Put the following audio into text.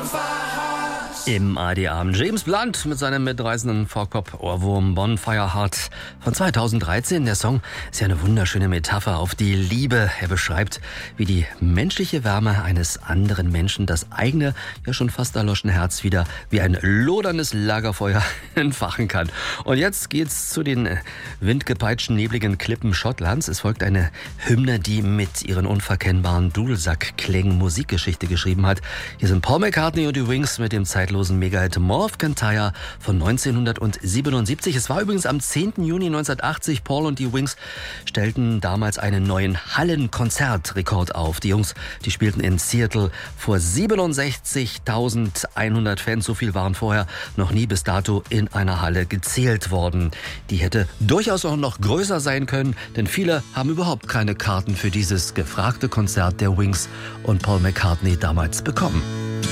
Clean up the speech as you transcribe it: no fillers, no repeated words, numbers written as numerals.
Im ARD-Abend James Blunt mit seinem mitreißenden Folk-Pop-Ohrwurm Bonfire Heart von 2013. Der Song ist ja eine wunderschöne Metapher auf die Liebe. Er beschreibt, wie die menschliche Wärme eines anderen Menschen das eigene, ja schon fast erloschene Herz wieder wie ein loderndes Lagerfeuer entfachen kann. Und jetzt geht's zu den windgepeitschten, nebligen Klippen Schottlands. Es folgt eine Hymne, die mit ihren unverkennbaren Dudelsackklängen Musikgeschichte geschrieben hat. Hier sind Paul McCartney und die Wings mit dem zeitlosen Mega-Hit More of Kintyre von 1977. Es war übrigens am 10. Juni 1980. Paul und die Wings stellten damals einen neuen Hallenkonzertrekord auf. Die Jungs, die spielten in Seattle vor 67.100 Fans. So viel waren vorher noch nie bis dato in einer Halle gezählt worden. Die hätte durchaus auch noch größer sein können, denn viele haben überhaupt keine Karten für dieses gefragte Konzert der Wings und Paul McCartney damals bekommen.